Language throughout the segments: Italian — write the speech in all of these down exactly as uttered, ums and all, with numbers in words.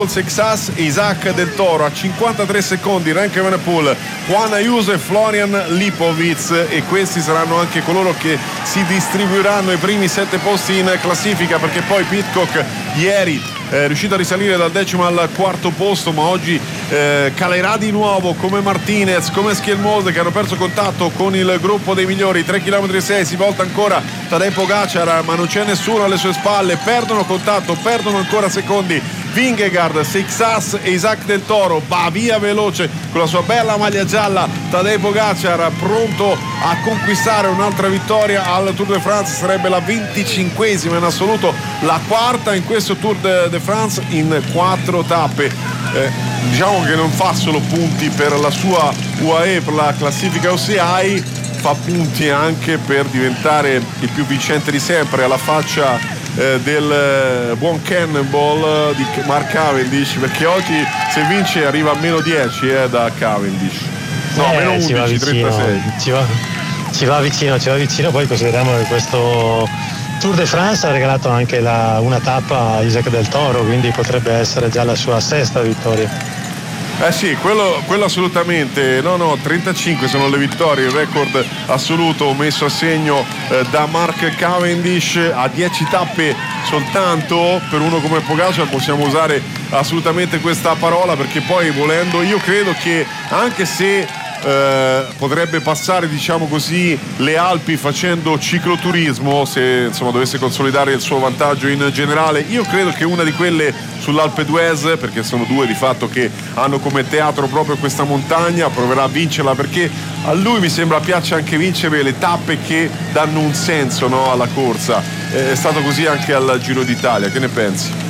Sexas, Isaac Del Toro a cinquantatré secondi, Remco Evenepoel, Juan Ayuso e Florian Lipovic, e questi saranno anche coloro che si distribuiranno i primi sette posti in classifica, perché poi Pidcock ieri è riuscito a risalire dal decimo al quarto posto, ma oggi eh, calerà di nuovo, come Martinez, come Schielmose, che hanno perso contatto con il gruppo dei migliori. Tre virgola sei chilometri, si volta ancora Tadej Pogacar, ma non c'è nessuno alle sue spalle, perdono contatto, perdono ancora secondi Vingegaard, Seixas e Isaac Del Toro. Va via veloce con la sua bella maglia gialla Tadej Pogacar, pronto a conquistare un'altra vittoria al Tour de France. Sarebbe la venticinquesima in assoluto, la quarta in questo Tour de, de France in quattro tappe. Eh, diciamo che non fa solo punti per la sua U A E, per la classifica O C I, fa punti anche per diventare il più vincente di sempre, alla faccia eh, del eh, buon Cannonball di Mark Cavendish, perché oggi se vince arriva a meno dieci eh, da Cavendish, no, eh, meno undici, trentasei. Ci va, ci va vicino, ci va vicino. Poi consideriamo che questo Tour de France ha regalato anche la, una tappa a Isaac Del Toro, quindi potrebbe essere già la sua sesta vittoria. Eh sì, quello, quello assolutamente. No, no, trentacinque sono le vittorie, il record assoluto messo a segno eh, da Mark Cavendish a dieci tappe soltanto. Per uno come Pogacar possiamo usare assolutamente questa parola, perché poi volendo io credo che anche se Eh, potrebbe passare, diciamo così, le Alpi facendo cicloturismo, se insomma dovesse consolidare il suo vantaggio in generale, io credo che una di quelle sull'Alpe d'Huez, perché sono due di fatto che hanno come teatro proprio questa montagna, proverà a vincerla, perché a lui mi sembra piace anche vincere le tappe che danno un senso, no, alla corsa. Eh, è stato così anche al Giro d'Italia, che ne pensi?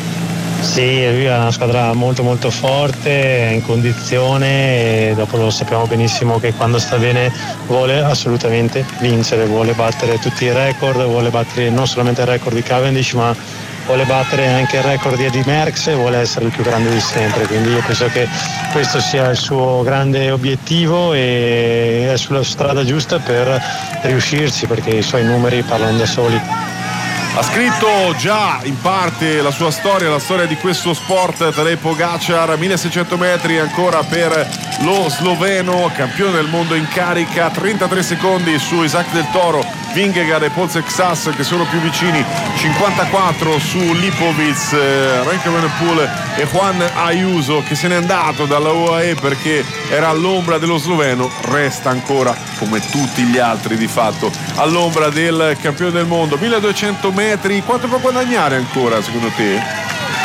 Sì, lui ha una squadra molto molto forte, è in condizione, e dopo lo sappiamo benissimo che quando sta bene vuole assolutamente vincere, vuole battere tutti i record, vuole battere non solamente il record di Cavendish, ma vuole battere anche il record di Eddy Merckx e vuole essere il più grande di sempre, quindi io penso che questo sia il suo grande obiettivo e è sulla strada giusta per riuscirci, perché i suoi numeri parlano da soli. Ha scritto già in parte la sua storia, la storia di questo sport Tadej Pogacar. Milleseicento metri ancora per lo sloveno, campione del mondo in carica, trentatré secondi su Isaac Del Toro, Vingegaard e Paul Sexas che sono più vicini, cinquantaquattro su Lipovic, eh, Remco Evenepoel e Juan Ayuso, che se n'è andato dalla U A E perché era all'ombra dello sloveno, resta ancora come tutti gli altri di fatto all'ombra del campione del mondo. milleduecento metri, quanto può guadagnare ancora secondo te?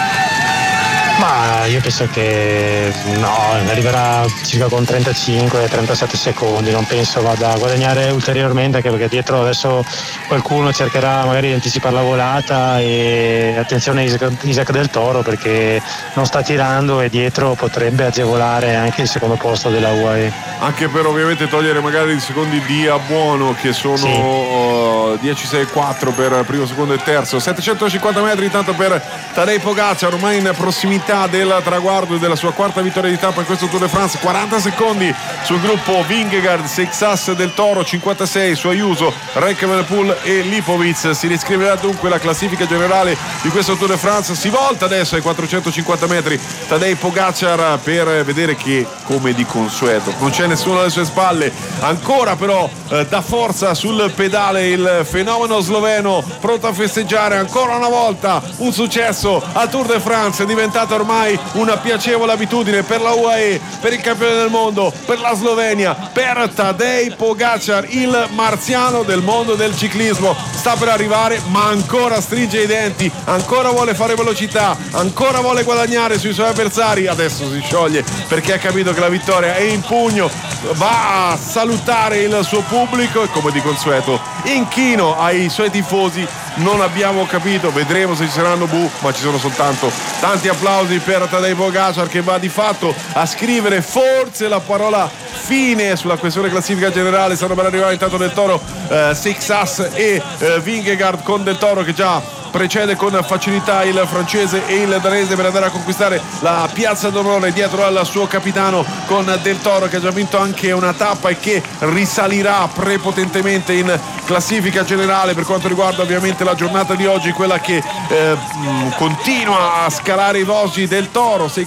Ma io penso che no, arriverà circa con trentacinque trentasette secondi, non penso vada a guadagnare ulteriormente, anche perché dietro adesso qualcuno cercherà magari di anticipare la volata, e attenzione a Isaac, Isaac Del Toro, perché non sta tirando e dietro potrebbe agevolare anche il secondo posto della U A E. Anche per ovviamente togliere magari i secondi di Abbuono, che sono sì. uh, dieci sei quattro per primo, secondo e terzo. Settecentocinquanta metri intanto per Tadej Pogacar, ormai in prossimità del traguardo e della sua quarta vittoria di tappa in questo Tour de France. Quaranta secondi sul gruppo Vingegaard, Seixas, Del Toro, cinquantasei su Ayuso, Remco Evenepoel e Lipovic. Si riscriverà dunque la classifica generale di questo Tour de France. Si volta adesso ai quattrocentocinquanta metri Tadej Pogacar per vedere che, come di consueto, non c'è nessuno alle sue spalle. Ancora però eh, dà forza sul pedale il fenomeno sloveno, pronto a festeggiare ancora una volta un successo al Tour de France. È diventato ormai una piacevole abitudine per la U A E, per il campione del mondo, per la Slovenia, per Tadej Pogacar, il marziano del mondo del ciclismo. Sta per arrivare, ma ancora stringe i denti, ancora vuole fare velocità, ancora vuole guadagnare sui suoi avversari. Adesso si scioglie perché ha capito che la vittoria è in pugno, va a salutare il suo pubblico e, come di consueto, inchino ai suoi tifosi. Non abbiamo capito, vedremo se ci saranno bu, ma ci sono soltanto tanti applausi per Tadej Pogacar, che va di fatto a scrivere forse la parola fine sulla questione classifica generale. Stanno per arrivare intanto Del Toro, eh, Seixas e eh, Vingegaard, con Del Toro che già precede con facilità il francese e il danese per andare a conquistare la piazza d'onore dietro al suo capitano, con Del Toro che ha già vinto anche una tappa e che risalirà prepotentemente in classifica generale per quanto riguarda ovviamente la giornata di oggi, quella che eh, continua a scalare i vosgi. Del Toro